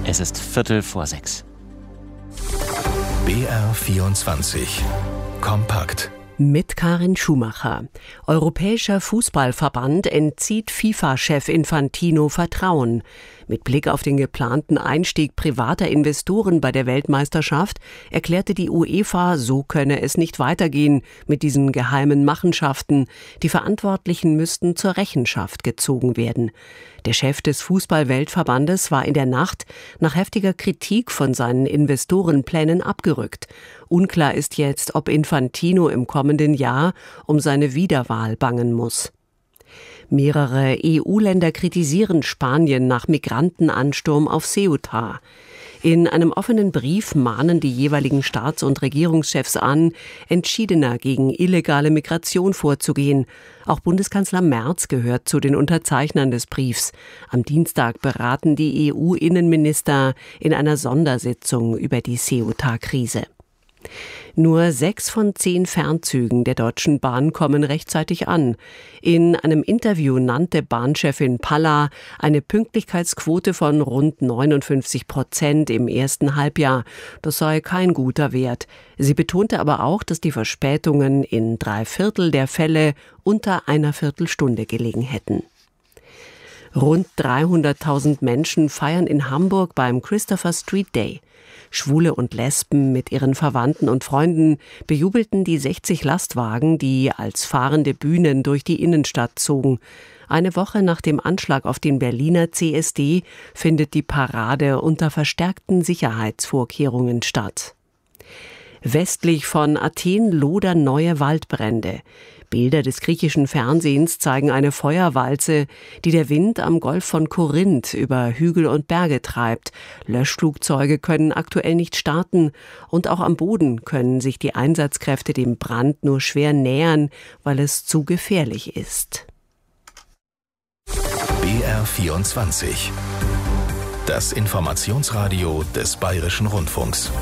Es ist 5:45. BR24 Kompakt. Mit Karin Schumacher. Europäischer Fußballverband entzieht FIFA-Chef Infantino Vertrauen. Mit Blick auf den geplanten Einstieg privater Investoren bei der Weltmeisterschaft erklärte die UEFA, so könne es nicht weitergehen mit diesen geheimen Machenschaften. Die Verantwortlichen müssten zur Rechenschaft gezogen werden. Der Chef des Fußball-Weltverbandes war in der Nacht nach heftiger Kritik von seinen Investorenplänen abgerückt. Unklar ist jetzt, ob Infantino im kommenden Jahr um seine Wiederwahl bangen muss. Mehrere EU-Länder kritisieren Spanien nach Migrantenansturm auf Ceuta. In einem offenen Brief mahnen die jeweiligen Staats- und Regierungschefs an, entschiedener gegen illegale Migration vorzugehen. Auch Bundeskanzler Merz gehört zu den Unterzeichnern des Briefs. Am Dienstag beraten die EU-Innenminister in einer Sondersitzung über die Ceuta-Krise. Nur 6 von 10 Fernzügen der Deutschen Bahn kommen rechtzeitig an. In einem Interview nannte Bahnchefin Palla eine Pünktlichkeitsquote von rund 59% im ersten Halbjahr. Das sei kein guter Wert. Sie betonte aber auch, dass die Verspätungen in 3/4 der Fälle unter einer Viertelstunde gelegen hätten. Rund 300.000 Menschen feiern in Hamburg beim Christopher Street Day. Schwule und Lesben mit ihren Verwandten und Freunden bejubelten die 60 Lastwagen, die als fahrende Bühnen durch die Innenstadt zogen. Eine Woche nach dem Anschlag auf den Berliner CSD findet die Parade unter verstärkten Sicherheitsvorkehrungen statt. Westlich von Athen lodern neue Waldbrände. Bilder des griechischen Fernsehens zeigen eine Feuerwalze, die der Wind am Golf von Korinth über Hügel und Berge treibt. Löschflugzeuge können aktuell nicht starten und auch am Boden können sich die Einsatzkräfte dem Brand nur schwer nähern, weil es zu gefährlich ist. BR24 Das Informationsradio des Bayerischen Rundfunks.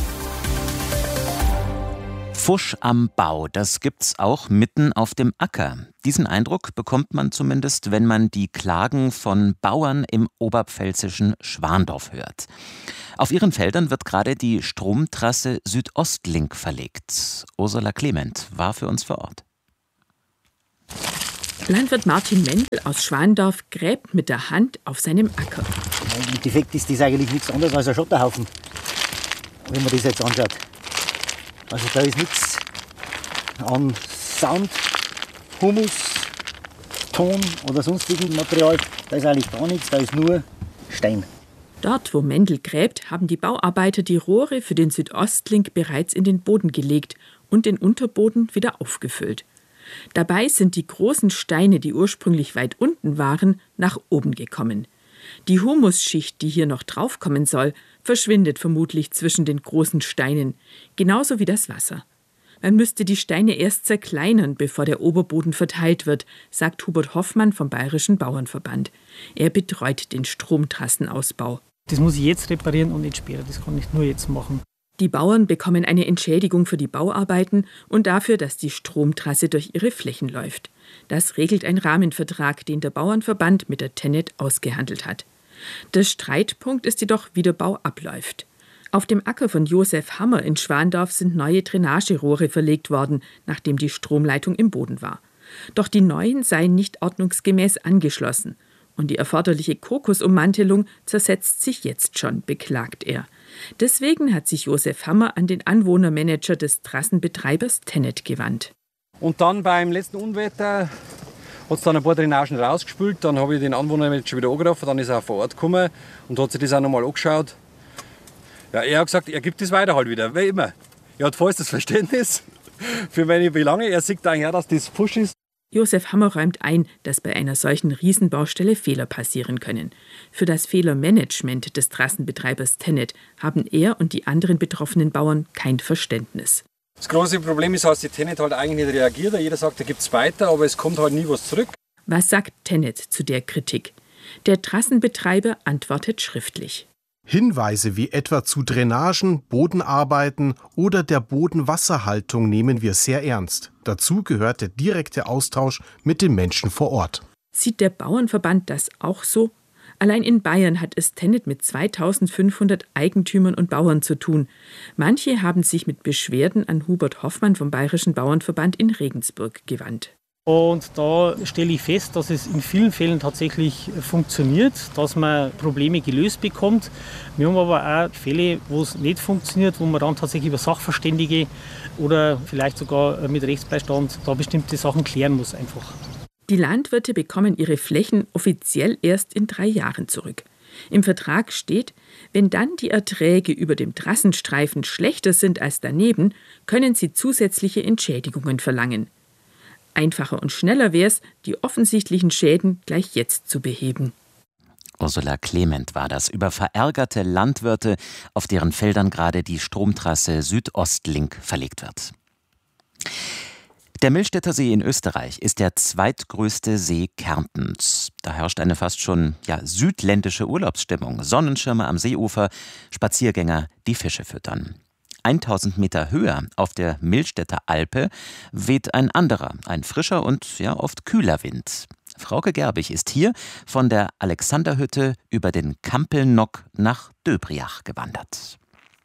Pfusch am Bau, das gibt's auch mitten auf dem Acker. Diesen Eindruck bekommt man zumindest, wenn man die Klagen von Bauern im oberpfälzischen Schwandorf hört. Auf ihren Feldern wird gerade die Stromtrasse Südostlink verlegt. Ursula Clement war für uns vor Ort. Landwirt Martin Mendel aus Schwandorf gräbt mit der Hand auf seinem Acker. Im Endeffekt ist das eigentlich nichts anderes als ein Schotterhaufen, wenn man das jetzt anschaut. Also da ist nichts an Sand, Humus, Ton oder sonstigem Material. Da ist eigentlich gar nichts, da ist nur Stein. Dort, wo Mendel gräbt, haben die Bauarbeiter die Rohre für den Südostlink bereits in den Boden gelegt und den Unterboden wieder aufgefüllt. Dabei sind die großen Steine, die ursprünglich weit unten waren, nach oben gekommen. Die Humusschicht, die hier noch draufkommen soll, verschwindet vermutlich zwischen den großen Steinen, genauso wie das Wasser. Man müsste die Steine erst zerkleinern, bevor der Oberboden verteilt wird, sagt Hubert Hoffmann vom Bayerischen Bauernverband. Er betreut den Stromtrassenausbau. Das muss ich jetzt reparieren und nicht später, das kann ich nur jetzt machen. Die Bauern bekommen eine Entschädigung für die Bauarbeiten und dafür, dass die Stromtrasse durch ihre Flächen läuft. Das regelt ein Rahmenvertrag, den der Bauernverband mit der TenneT ausgehandelt hat. Der Streitpunkt ist jedoch, wie der Bau abläuft. Auf dem Acker von Josef Hammer in Schwandorf sind neue Drainagerohre verlegt worden, nachdem die Stromleitung im Boden war. Doch die neuen seien nicht ordnungsgemäß angeschlossen. Und die erforderliche Kokosummantelung zersetzt sich jetzt schon, beklagt er. Deswegen hat sich Josef Hammer an den Anwohnermanager des Trassenbetreibers TenneT gewandt. Und dann beim letzten Unwetter hat es dann ein paar Drainagen rausgespült. Dann habe ich den Anwohnermanager wieder angerufen, dann ist er vor Ort gekommen und hat sich das auch nochmal angeschaut. Ja, er hat gesagt, er gibt das weiter halt wieder, wie immer. Er hat vollstes Verständnis für meine Belange. Er sieht eigentlich auch, dass das Pfusch ist. Josef Hammer räumt ein, dass bei einer solchen Riesenbaustelle Fehler passieren können. Für das Fehlermanagement des Trassenbetreibers TenneT haben er und die anderen betroffenen Bauern kein Verständnis. Das große Problem ist, dass die TenneT halt eigentlich nicht reagiert. Jeder sagt, da gibt es weiter, aber es kommt halt nie was zurück. Was sagt TenneT zu der Kritik? Der Trassenbetreiber antwortet schriftlich. Hinweise wie etwa zu Drainagen, Bodenarbeiten oder der Bodenwasserhaltung nehmen wir sehr ernst. Dazu gehört der direkte Austausch mit den Menschen vor Ort. Sieht der Bauernverband das auch so? Allein in Bayern hat es Tennet mit 2500 Eigentümern und Bauern zu tun. Manche haben sich mit Beschwerden an Hubert Hoffmann vom Bayerischen Bauernverband in Regensburg gewandt. Und da stelle ich fest, dass es in vielen Fällen tatsächlich funktioniert, dass man Probleme gelöst bekommt. Wir haben aber auch Fälle, wo es nicht funktioniert, wo man dann tatsächlich über Sachverständige oder vielleicht sogar mit Rechtsbeistand da bestimmte Sachen klären muss einfach. Die Landwirte bekommen ihre Flächen offiziell erst in 3 Jahren zurück. Im Vertrag steht, wenn dann die Erträge über dem Trassenstreifen schlechter sind als daneben, können sie zusätzliche Entschädigungen verlangen. Einfacher und schneller wäre es, die offensichtlichen Schäden gleich jetzt zu beheben. Ursula Clement war das über verärgerte Landwirte, auf deren Feldern gerade die Stromtrasse Südostlink verlegt wird. Der Millstätter See in Österreich ist der zweitgrößte See Kärntens. Da herrscht eine fast schon südländische Urlaubsstimmung. Sonnenschirme am Seeufer, Spaziergänger, die Fische füttern. 1000 Meter höher auf der Millstätter Alpe weht ein anderer, ein frischer und oft kühler Wind. Frauke Gerbig ist hier von der Alexanderhütte über den Kampelnock nach Döbriach gewandert.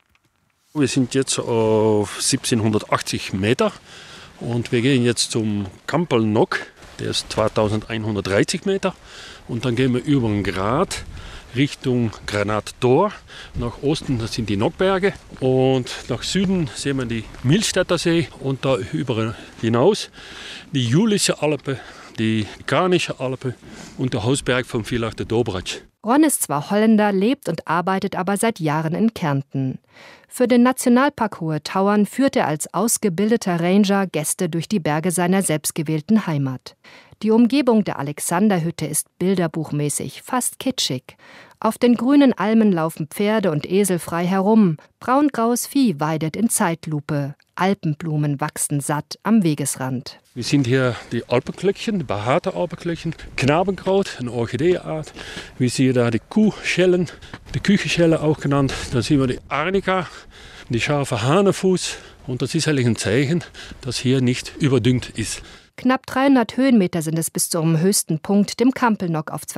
Wir sind jetzt auf 1780 Meter und wir gehen jetzt zum Kampelnock, der ist 2130 Meter und dann gehen wir über den Grat Richtung Granattor. Nach Osten, das sind die Nockberge und nach Süden sehen wir die Millstätter See und da über hinaus die Julische Alpe, die Garnische Alpe und der Hausberg vom Villach de Dobratsch. Ron ist zwar Holländer, lebt und arbeitet aber seit Jahren in Kärnten. Für den Nationalpark Hohe Tauern führt er als ausgebildeter Ranger Gäste durch die Berge seiner selbstgewählten Heimat. Die Umgebung der Alexanderhütte ist bilderbuchmäßig, fast kitschig. Auf den grünen Almen laufen Pferde und Esel frei herum. Braungraues Vieh weidet in Zeitlupe. Alpenblumen wachsen satt am Wegesrand. Wir sind hier die Alpenglöckchen, die behaarte Alpenglöckchen, Knabenkraut, eine Orchideeart. Wir sehen da die Kuhschellen, die Küchenschelle auch genannt. Dann sehen wir die Arnika, die scharfe Hanefuß. Und das ist eigentlich ein Zeichen, dass hier nicht überdüngt ist. Knapp 300 Höhenmeter sind es bis zum höchsten Punkt, dem Kampelnock auf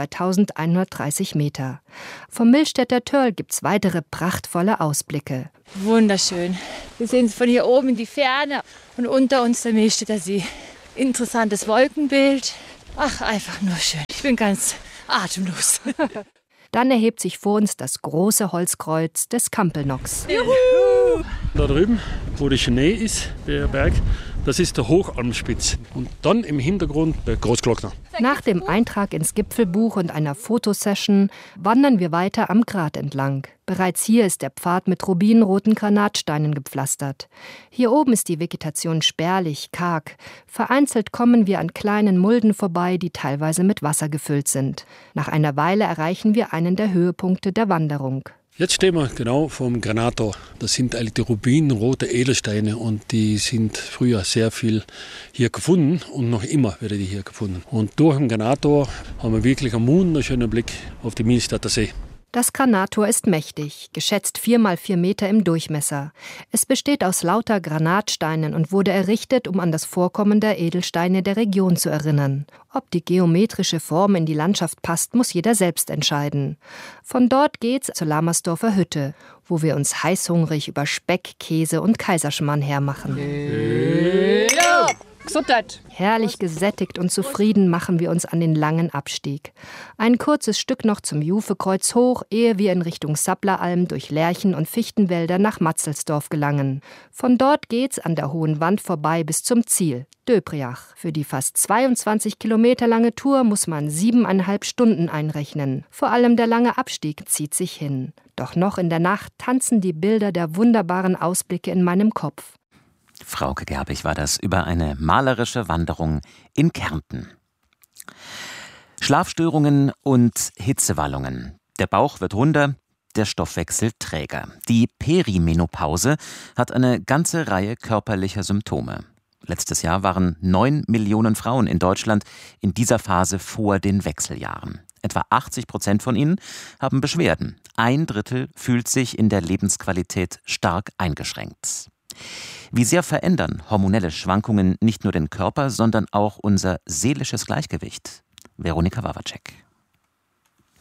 2130 Meter. Vom Millstätter Törl gibt's weitere prachtvolle Ausblicke. Wunderschön. Wir sehen von hier oben in die Ferne und unter uns der Millstätter See. Interessantes Wolkenbild. Ach, einfach nur schön. Ich bin ganz atemlos. Dann erhebt sich vor uns das große Holzkreuz des Kampelnocks. Juhu! Da drüben, wo der Schnee ist, der Berg, das ist der Hochalmspitz. Und dann im Hintergrund der Großglockner. Nach dem Eintrag ins Gipfelbuch und einer Fotosession wandern wir weiter am Grat entlang. Bereits hier ist der Pfad mit rubinroten Granatsteinen gepflastert. Hier oben ist die Vegetation spärlich, karg. Vereinzelt kommen wir an kleinen Mulden vorbei, die teilweise mit Wasser gefüllt sind. Nach einer Weile erreichen wir einen der Höhepunkte der Wanderung. Jetzt stehen wir genau vor dem Granator. Das sind eigentlich die rubinrote Edelsteine und die sind früher sehr viel hier gefunden und noch immer werden die hier gefunden. Und durch den Granator haben wir wirklich einen wunderschönen Blick auf die Millstätter See. Das Granator ist mächtig, geschätzt 4x4 Meter im Durchmesser. Es besteht aus lauter Granatsteinen und wurde errichtet, um an das Vorkommen der Edelsteine der Region zu erinnern. Ob die geometrische Form in die Landschaft passt, muss jeder selbst entscheiden. Von dort geht's zur Lamersdorfer Hütte, wo wir uns heißhungrig über Speck, Käse und Kaiserschmarrn hermachen. Ja. Gesundheit. Herrlich gesättigt und zufrieden machen wir uns an den langen Abstieg. Ein kurzes Stück noch zum Jufekreuz hoch, ehe wir in Richtung Sappleralm durch Lärchen- und Fichtenwälder nach Matzelsdorf gelangen. Von dort geht's an der Hohen Wand vorbei bis zum Ziel, Döbriach. Für die fast 22 Kilometer lange Tour muss man 7,5 Stunden einrechnen. Vor allem der lange Abstieg zieht sich hin. Doch noch in der Nacht tanzen die Bilder der wunderbaren Ausblicke in meinem Kopf. Frauke Gerbig war das über eine malerische Wanderung in Kärnten. Schlafstörungen und Hitzewallungen. Der Bauch wird runder, der Stoffwechsel träger. Die Perimenopause hat eine ganze Reihe körperlicher Symptome. Letztes Jahr waren 9 Millionen Frauen in Deutschland in dieser Phase vor den Wechseljahren. Etwa 80% von ihnen haben Beschwerden. 1/3 fühlt sich in der Lebensqualität stark eingeschränkt. Wie sehr verändern hormonelle Schwankungen nicht nur den Körper, sondern auch unser seelisches Gleichgewicht? Veronika Wawacek.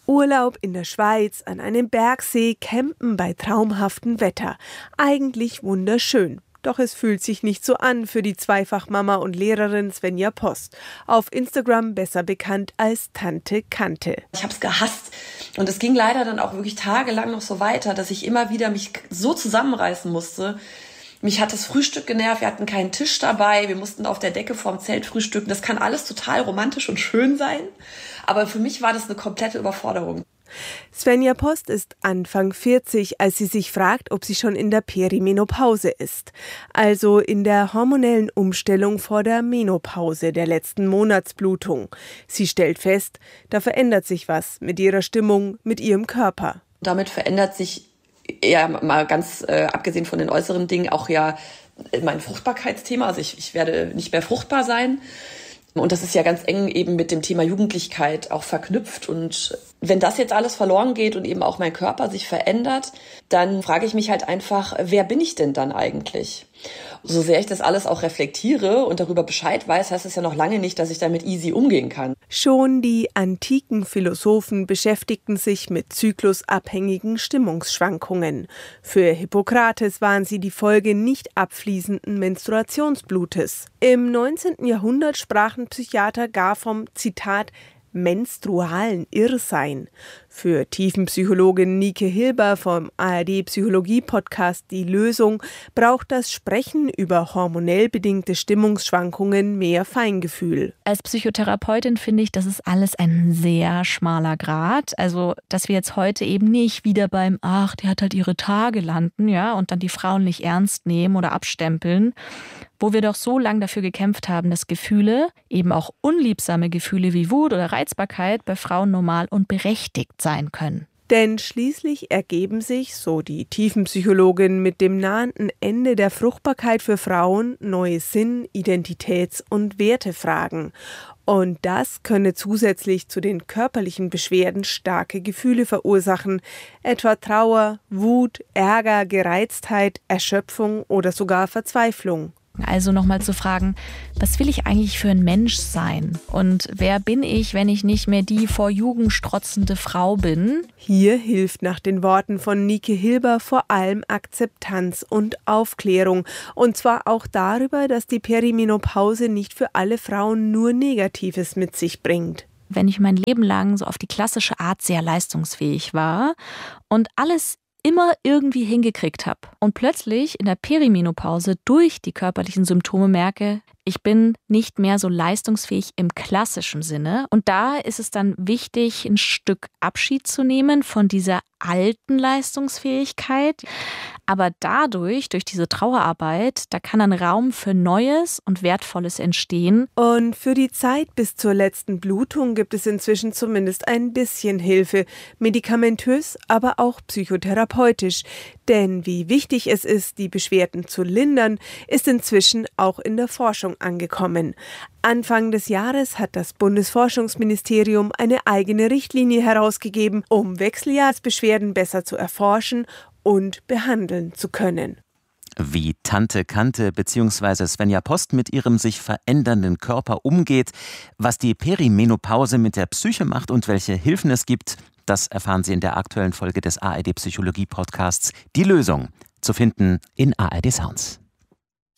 Urlaub in der Schweiz, an einem Bergsee, campen bei traumhaftem Wetter. Eigentlich wunderschön. Doch es fühlt sich nicht so an für die Zweifachmama und Lehrerin Svenja Post. Auf Instagram besser bekannt als Tante Kante. Ich habe es gehasst. Und es ging leider dann auch wirklich tagelang noch so weiter, dass ich immer wieder mich so zusammenreißen musste. Mich hat das Frühstück genervt, wir hatten keinen Tisch dabei, wir mussten auf der Decke vorm Zelt frühstücken. Das kann alles total romantisch und schön sein, aber für mich war das eine komplette Überforderung. Svenja Post ist Anfang 40, als sie sich fragt, ob sie schon in der Perimenopause ist. Also in der hormonellen Umstellung vor der Menopause, der letzten Monatsblutung. Sie stellt fest, da verändert sich was mit ihrer Stimmung, mit ihrem Körper. Damit verändert sich ja mal ganz abgesehen von den äußeren Dingen auch ja mein Fruchtbarkeitsthema. Also ich werde nicht mehr fruchtbar sein. Und das ist ja ganz eng eben mit dem Thema Jugendlichkeit auch verknüpft. Und wenn das jetzt alles verloren geht und eben auch mein Körper sich verändert, dann frage ich mich halt einfach, wer bin ich denn dann eigentlich? So sehr ich das alles auch reflektiere und darüber Bescheid weiß, heißt es ja noch lange nicht, dass ich damit easy umgehen kann. Schon die antiken Philosophen beschäftigten sich mit zyklusabhängigen Stimmungsschwankungen. Für Hippokrates waren sie die Folge nicht abfließenden Menstruationsblutes. Im 19. Jahrhundert sprachen Psychiater gar vom, Zitat, menstrualen Irrsein. Für Tiefenpsychologin Nike Hilber vom ARD-Psychologie-Podcast Die Lösung braucht das Sprechen über hormonell bedingte Stimmungsschwankungen mehr Feingefühl. Als Psychotherapeutin finde ich, das ist alles ein sehr schmaler Grat. Also, dass wir jetzt heute eben nicht wieder beim die hat halt ihre Tage landen, ja, und dann die Frauen nicht ernst nehmen oder abstempeln, wo wir doch so lange dafür gekämpft haben, dass Gefühle, eben auch unliebsame Gefühle wie Wut oder Reizbarkeit bei Frauen normal und berechtigt sein können. Denn schließlich ergeben sich, so die Tiefenpsychologin, mit dem nahenden Ende der Fruchtbarkeit für Frauen neue Sinn-, Identitäts- und Wertefragen. Und das könne zusätzlich zu den körperlichen Beschwerden starke Gefühle verursachen, etwa Trauer, Wut, Ärger, Gereiztheit, Erschöpfung oder sogar Verzweiflung. Also nochmal zu fragen, was will ich eigentlich für ein Mensch sein? Und wer bin ich, wenn ich nicht mehr die vor Jugend strotzende Frau bin? Hier hilft nach den Worten von Nike Hilber vor allem Akzeptanz und Aufklärung. Und zwar auch darüber, dass die Perimenopause nicht für alle Frauen nur Negatives mit sich bringt. Wenn ich mein Leben lang so auf die klassische Art sehr leistungsfähig war und alles immer irgendwie hingekriegt habe und plötzlich in der Perimenopause durch die körperlichen Symptome merke, ich bin nicht mehr so leistungsfähig im klassischen Sinne. Und da ist es dann wichtig, ein Stück Abschied zu nehmen von dieser alten Leistungsfähigkeit. Aber durch diese Trauerarbeit, da kann ein Raum für Neues und Wertvolles entstehen. Und für die Zeit bis zur letzten Blutung gibt es inzwischen zumindest ein bisschen Hilfe. Medikamentös, aber auch psychotherapeutisch. Denn wie wichtig es ist, die Beschwerden zu lindern, ist inzwischen auch in der Forschung angekommen. Anfang des Jahres hat das Bundesforschungsministerium eine eigene Richtlinie herausgegeben, um Wechseljahrsbeschwerden besser zu erforschen und behandeln zu können. Wie Tante Kante bzw. Svenja Post mit ihrem sich verändernden Körper umgeht, was die Perimenopause mit der Psyche macht und welche Hilfen es gibt, das erfahren Sie in der aktuellen Folge des ARD-Psychologie-Podcasts Die Lösung, zu finden in ARD Sounds.